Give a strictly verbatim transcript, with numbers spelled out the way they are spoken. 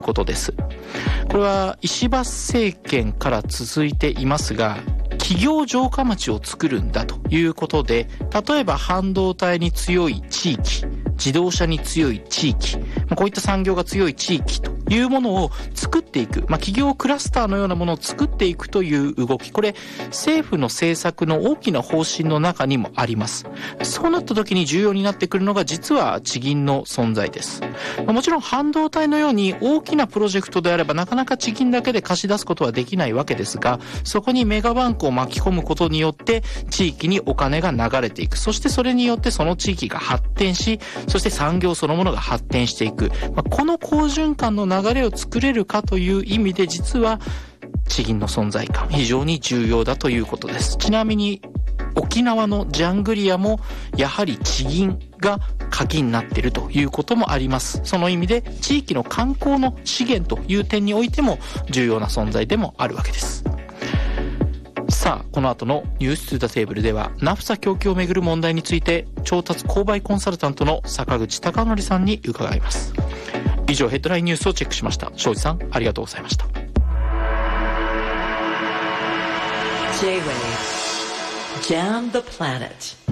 ことです。これは石破政権から続いていますが、企業城下町を作るんだということで、例えば半導体に強い地域、自動車に強い地域、こういった産業が強い地域というものを作っていく、まあ、企業クラスターのようなものを作っていくという動き、これ政府の政策の大きな方針の中にもあります。そうなった時に重要になってくるのが実は地銀の存在です。まあ、もちろん半導体のように大きなプロジェクトであればなかなか地銀だけで貸し出すことはできないわけですが、そこにメガバンクを巻き込むことによって地域にお金が流れていく。そしてそれによってその地域が発展し、そして産業そのものが発展していく。まあ、この好循環の流れを作れるかという意味で、実は地銀の存在感非常に重要だということです。ちなみに沖縄のジャングリアもやはり地銀が鍵になっているということもあります。その意味で地域の観光の資源という点においても重要な存在でもあるわけです。さあ、この後のニュースツーザテーブルではナフサ供給をめぐる問題について調達購買コンサルタントの坂口孝則さんに伺います。以上ヘッドラインニュースをチェックしました。庄司さん、ありがとうございました。 J-Wave Jam the Planet